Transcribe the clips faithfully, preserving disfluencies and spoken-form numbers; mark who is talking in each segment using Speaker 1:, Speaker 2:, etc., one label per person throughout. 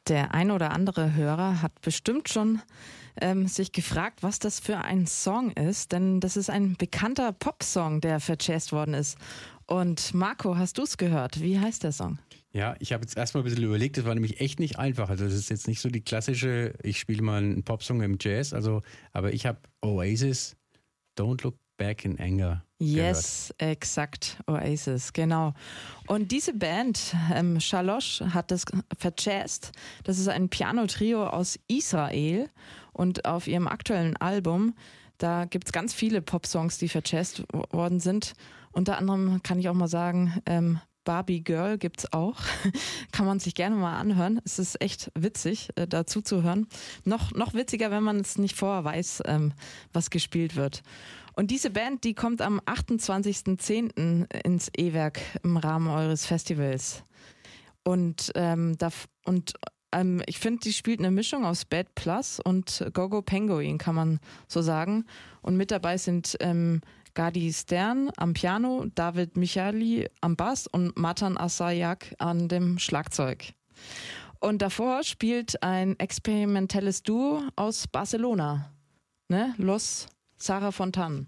Speaker 1: Der ein oder andere Hörer hat bestimmt schon ähm, sich gefragt, was das für ein Song ist, denn das ist ein bekannter Popsong, der verjazzt worden ist. Und Marco, hast du es gehört? Wie heißt der Song?
Speaker 2: Ja, ich habe jetzt erstmal ein bisschen überlegt, das war nämlich echt nicht einfach. Also das ist jetzt nicht so die klassische, ich spiele mal einen Popsong im Jazz, also, aber ich habe Oasis, Don't Look Back in Anger.
Speaker 1: Yes,
Speaker 2: gehört.
Speaker 1: exakt, Oasis, genau. Und diese Band, ähm, Shalosh, hat das verjazzt. Das ist ein Piano-Trio aus Israel und auf ihrem aktuellen Album, da gibt es ganz viele Popsongs, die verjazzt worden sind. Unter anderem kann ich auch mal sagen, ähm, Barbie Girl gibt's auch. Kann man sich gerne mal anhören. Es ist echt witzig, äh, dazu zu hören. Noch, noch witziger, wenn man es nicht vorher weiß, ähm, was gespielt wird. Und diese Band, die kommt am achtundzwanzigsten zehnten ins E-Werk im Rahmen eures Festivals. Und, ähm, da, und ähm, ich finde, die spielt eine Mischung aus Bad Plus und Gogo Penguin, kann man so sagen. Und mit dabei sind ähm, Gadi Stern am Piano, David Michali am Bass und Matan Asayak an dem Schlagzeug. Und davor spielt ein experimentelles Duo aus Barcelona, ne? Los Sarah Fontan.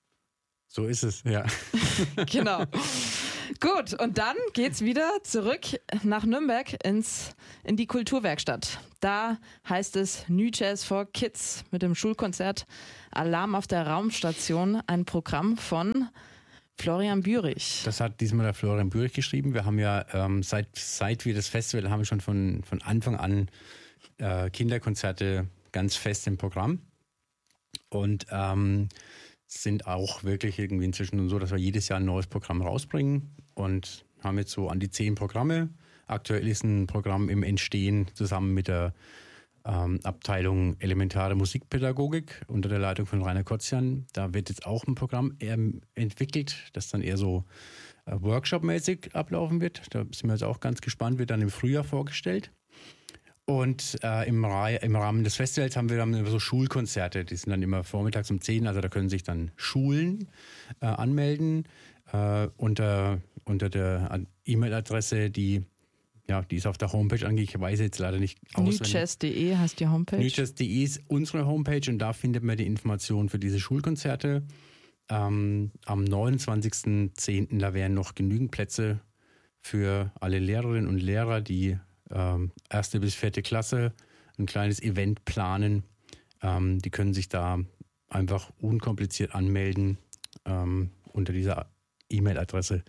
Speaker 2: So ist es, ja.
Speaker 1: Genau. Gut, und dann geht's wieder zurück nach Nürnberg ins, in die Kulturwerkstatt. Da heißt es New Jazz for Kids mit dem Schulkonzert Alarm auf der Raumstation, ein Programm von Florian Bürich.
Speaker 2: Das hat diesmal der Florian Bürich geschrieben. Wir haben ja ähm, seit, seit wir das Festival haben, schon von, von Anfang an äh, Kinderkonzerte ganz fest im Programm. Und ähm, sind auch wirklich irgendwie inzwischen so, dass wir jedes Jahr ein neues Programm rausbringen und haben jetzt so an die zehn Programme. Aktuell ist ein Programm im Entstehen zusammen mit der ähm, Abteilung Elementare Musikpädagogik unter der Leitung von Rainer Kotzian. Da wird jetzt auch ein Programm eher entwickelt, das dann eher so äh, Workshop-mäßig ablaufen wird. Da sind wir jetzt auch ganz gespannt, wird dann im Frühjahr vorgestellt. Und äh, im, im Rahmen des Festivals haben wir dann immer so Schulkonzerte, die sind dann immer vormittags um zehn, also da können sich dann Schulen äh, anmelden äh, unter, unter der E-Mail-Adresse, die, ja, die ist auf der Homepage angegeben, ich weiß jetzt leider nicht auswendig.
Speaker 1: newjazz punkt de heißt die Homepage.
Speaker 2: newjazz punkt de ist unsere Homepage und da findet man die Informationen für diese Schulkonzerte. Ähm, am neunundzwanzigsten zehnten da wären noch genügend Plätze für alle Lehrerinnen und Lehrer, die Ähm, erste bis vierte Klasse ein kleines Event planen. Ähm, die können sich da einfach unkompliziert anmelden ähm, unter dieser E-Mail-Adresse.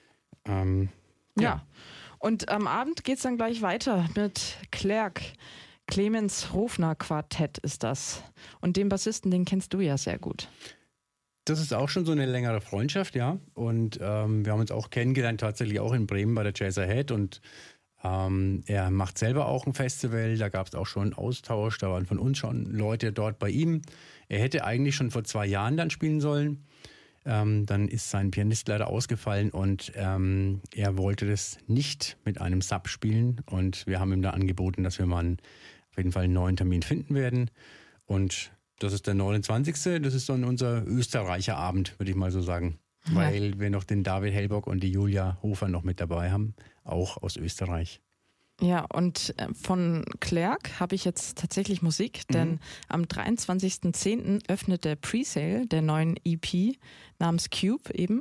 Speaker 2: Ähm,
Speaker 1: ja.
Speaker 2: ja,
Speaker 1: und am Abend geht's dann gleich weiter mit Klerk. Clemens Hofner Quartett ist das. Und den Bassisten, den kennst du ja sehr gut.
Speaker 2: Das ist auch schon so eine längere Freundschaft, ja. Und ähm, wir haben uns auch kennengelernt, tatsächlich auch in Bremen bei der Jazz Ahead und Ähm, er macht selber auch ein Festival, da gab es auch schon einen Austausch, da waren von uns schon Leute dort bei ihm. Er hätte eigentlich schon vor zwei Jahren dann spielen sollen, ähm, dann ist sein Pianist leider ausgefallen und ähm, er wollte das nicht mit einem Sub spielen und wir haben ihm da angeboten, dass wir mal einen, auf jeden Fall einen neuen Termin finden werden und das ist der neunundzwanzigste Das ist dann unser Österreicher Abend, würde ich mal so sagen. Weil ja. wir noch den David Hellbock und die Julia Hofer noch mit dabei haben, auch aus Österreich.
Speaker 1: Ja, und von Klerk habe ich jetzt tatsächlich Musik, denn mhm. am dreiundzwanzigsten zehnten öffnet der Presale der neuen E P namens Cube eben.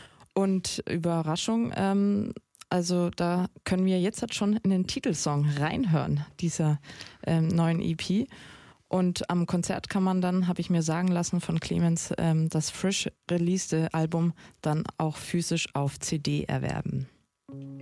Speaker 1: Und Überraschung, ähm, also da können wir jetzt halt schon in den Titelsong reinhören, dieser ähm, neuen E P. Und am Konzert kann man dann, habe ich mir sagen lassen von Clemens, ähm, das frisch releaste Album dann auch physisch auf C D erwerben.